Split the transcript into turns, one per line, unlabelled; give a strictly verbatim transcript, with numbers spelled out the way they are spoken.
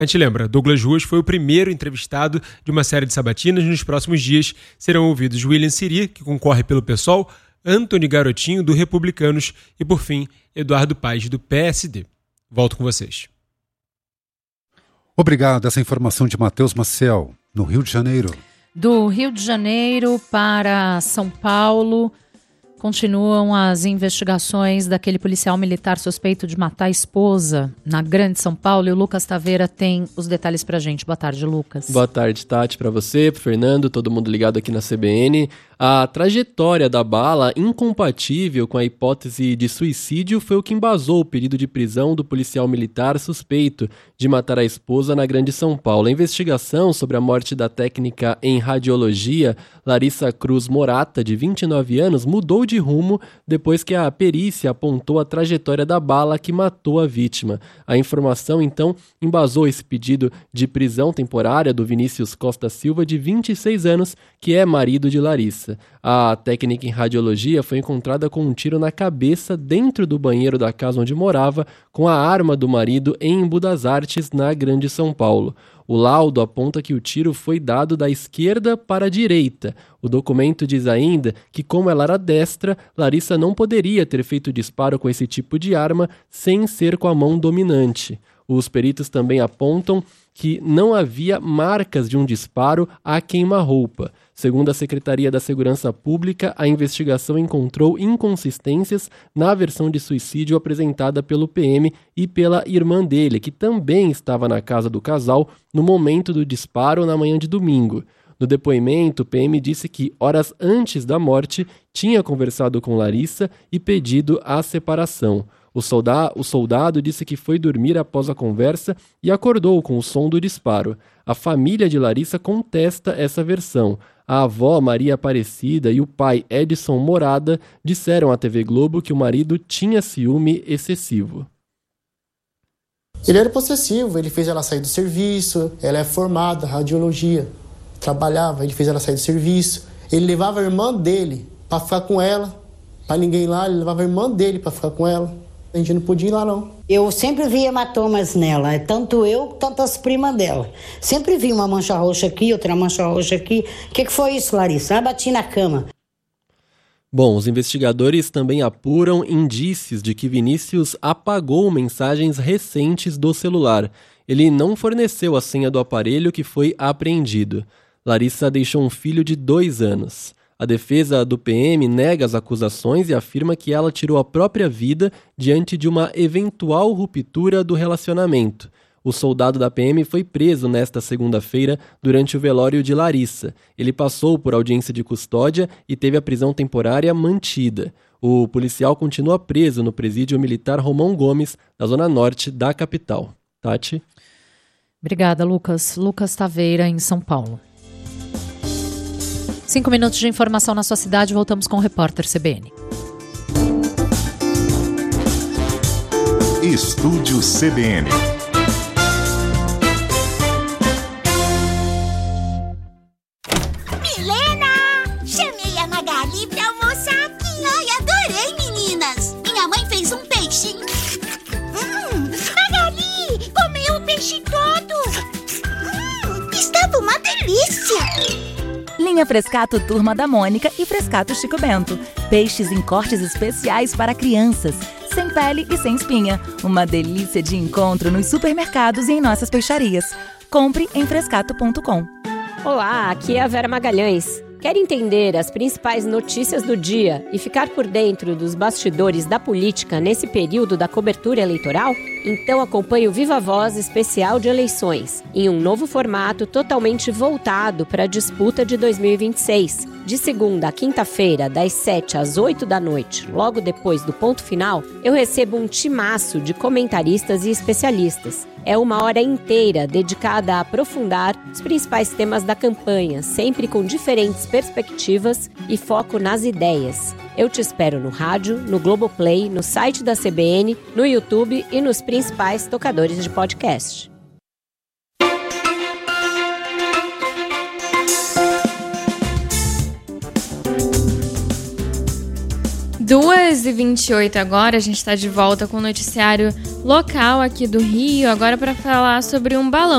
A gente lembra, Douglas Ruas foi o primeiro entrevistado de uma série de sabatinas. Nos próximos dias serão ouvidos William Siri, que concorre pelo PSOL, Antony Garotinho, do Republicanos e, por fim, Eduardo Paes, do P S D. Volto com vocês.
Obrigado. Essa informação de Matheus Maciel, no Rio de Janeiro.
Do Rio de Janeiro para São Paulo, continuam as investigações daquele policial militar suspeito de matar a esposa na Grande São Paulo. E o Lucas Taveira tem os detalhes pra gente. Boa tarde, Lucas.
Boa tarde, Tati, para você, pro Fernando, todo mundo ligado aqui na C B N. A trajetória da bala, incompatível com a hipótese de suicídio, foi o que embasou o pedido de prisão do policial militar suspeito de matar a esposa na Grande São Paulo. A investigação sobre a morte da técnica em radiologia, Larissa Cruz Morata, de vinte e nove anos, mudou de rumo depois que a perícia apontou a trajetória da bala que matou a vítima. A informação, então, embasou esse pedido de prisão temporária do Vinícius Costa Silva, de vinte e seis anos, que é marido de Larissa. A técnica em radiologia foi encontrada com um tiro na cabeça dentro do banheiro da casa onde morava, com a arma do marido em Embu das Artes, na Grande São Paulo. O laudo aponta que o tiro foi dado da esquerda para a direita. O documento diz ainda que, como ela era destra, Larissa não poderia ter feito o disparo com esse tipo de arma sem ser com a mão dominante. Os peritos também apontam que não havia marcas de um disparo a queima-roupa. Segundo a Secretaria da Segurança Pública, a investigação encontrou inconsistências na versão de suicídio apresentada pelo P M e pela irmã dele, que também estava na casa do casal no momento do disparo na manhã de domingo. No depoimento, o P M disse que, horas antes da morte, tinha conversado com Larissa e pedido a separação. O soldado, o soldado disse que foi dormir após a conversa e acordou com o som do disparo. A família de Larissa contesta essa versão. A avó Maria Aparecida e o pai Edson Morada disseram à T V Globo que o marido tinha ciúme excessivo.
Ele era possessivo, ele fez ela sair do serviço, ela é formada, radiologia, trabalhava, ele fez ela sair do serviço. Ele levava a irmã dele para ficar com ela, para ninguém ir lá, ele levava a irmã dele para ficar com ela. A gente não podia ir lá, não.
Eu sempre vi hematomas nela, tanto eu quanto as primas dela. Sempre vi uma mancha roxa aqui, outra mancha roxa aqui. O que, que foi isso, Larissa? Ah, bati na cama.
Bom, os investigadores também apuram indícios de que Vinícius apagou mensagens recentes do celular. Ele não forneceu a senha do aparelho que foi apreendido. Larissa deixou um filho de dois anos. A defesa do P M nega as acusações e afirma que ela tirou a própria vida diante de uma eventual ruptura do relacionamento. O soldado da P M foi preso nesta segunda-feira durante o velório de Larissa. Ele passou por audiência de custódia e teve a prisão temporária mantida. O policial continua preso no presídio militar Romão Gomes, na zona norte da capital. Tati?
Obrigada, Lucas. Lucas Taveira, em São Paulo. Cinco minutos de informação na sua cidade. Voltamos com o repórter C B N.
Estúdio C B N.
Milena! Chamei a Magali pra almoçar aqui. Ai, adorei, meninas! Minha mãe fez um peixinho. Hum, Magali! Comeu o peixe todo! Hum, estava uma delícia!
Linha Frescato Turma da Mônica e Frescato Chico Bento. Peixes em cortes especiais para crianças, sem pele e sem espinha. Uma delícia de encontro nos supermercados e em nossas peixarias. Compre em frescato ponto com.
Olá, aqui é a Vera Magalhães. Quer entender as principais notícias do dia e ficar por dentro dos bastidores da política nesse período da cobertura eleitoral? Então acompanhe o Viva Voz especial de eleições, em um novo formato totalmente voltado para a disputa de dois mil e vinte e seis. De segunda a quinta-feira, das sete às oito da noite, logo depois do ponto final, eu recebo um timaço de comentaristas e especialistas. É uma hora inteira dedicada a aprofundar os principais temas da campanha, sempre com diferentes perspectivas e foco nas ideias. Eu te espero no rádio, no Globoplay, no site da C B N, no YouTube e nos principais tocadores de podcast.
Duas
dez e vinte e oito agora, a gente está de volta com o noticiário local aqui do Rio, agora para falar sobre um balão